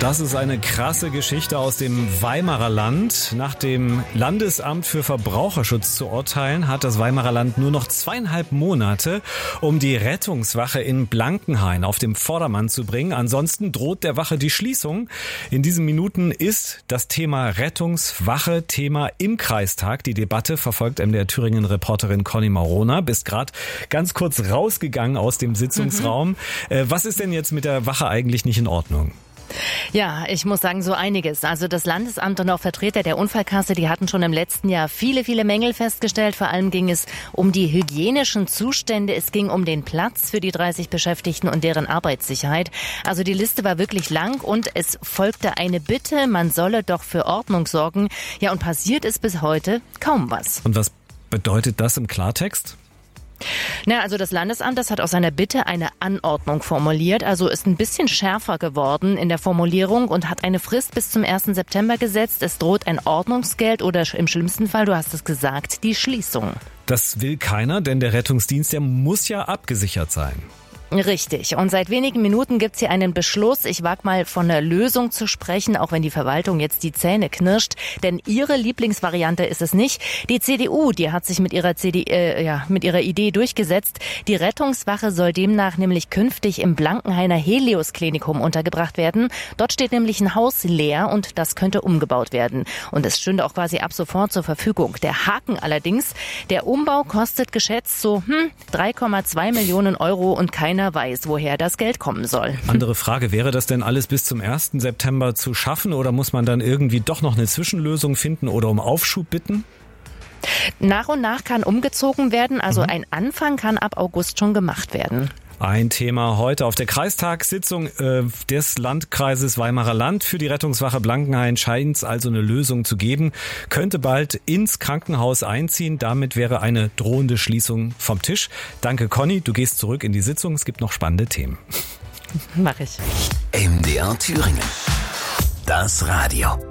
Das ist eine krasse Geschichte aus dem Weimarer Land. Nach dem Landesamt für Verbraucherschutz zu urteilen, hat das Weimarer Land nur noch 2,5 Monate, um die Rettungswache in Blankenhain auf dem Vordermann zu bringen. Ansonsten droht der Wache die Schließung. In diesen Minuten ist das Thema Rettungswache Thema im Kreistag. Die Debatte verfolgt MDR Thüringen-Reporterin Conny Marona. Bist gerade ganz kurz rausgegangen aus dem Sitzungsraum. Was ist denn jetzt mit der Wache eigentlich nicht in Ordnung? Ja, ich muss sagen, so einiges. Also das Landesamt und auch Vertreter der Unfallkasse, die hatten schon im letzten Jahr viele Mängel festgestellt. Vor allem ging es um die hygienischen Zustände. Es ging um den Platz für die 30 Beschäftigten und deren Arbeitssicherheit. Also die Liste war wirklich lang und es folgte eine Bitte, man solle doch für Ordnung sorgen. Ja, und passiert ist bis heute kaum was. Und was bedeutet das im Klartext? Also das Landesamt, das hat aus seiner Bitte eine Anordnung formuliert, also ist ein bisschen schärfer geworden in der Formulierung und hat eine Frist bis zum 1. September gesetzt. Es droht ein Ordnungsgeld oder im schlimmsten Fall, du hast es gesagt, die Schließung. Das will keiner, denn der Rettungsdienst, der muss ja abgesichert sein. Richtig. Und seit wenigen Minuten gibt's hier einen Beschluss. Ich wage mal von einer Lösung zu sprechen, auch wenn die Verwaltung jetzt die Zähne knirscht. Denn ihre Lieblingsvariante ist es nicht. Die CDU, die hat sich mit ihrer Idee durchgesetzt. Die Rettungswache soll demnach nämlich künftig im Blankenhainer Helios-Klinikum untergebracht werden. Dort steht nämlich ein Haus leer und das könnte umgebaut werden. Und es stünde auch quasi ab sofort zur Verfügung. Der Haken allerdings, der Umbau kostet geschätzt so 3,2 Millionen Euro und keiner weiß, woher das Geld kommen soll. Andere Frage, wäre das denn alles bis zum 1. September zu schaffen oder muss man dann irgendwie doch noch eine Zwischenlösung finden oder um Aufschub bitten? Nach und nach kann umgezogen werden, also ein Anfang kann ab August schon gemacht werden. Ein Thema heute auf der Kreistagssitzung des Landkreises Weimarer Land. Für die Rettungswache Blankenhain scheint es also eine Lösung zu geben. Könnte bald ins Krankenhaus einziehen. Damit wäre eine drohende Schließung vom Tisch. Danke, Conny. Du gehst zurück in die Sitzung. Es gibt noch spannende Themen. Mach ich. MDR Thüringen. Das Radio.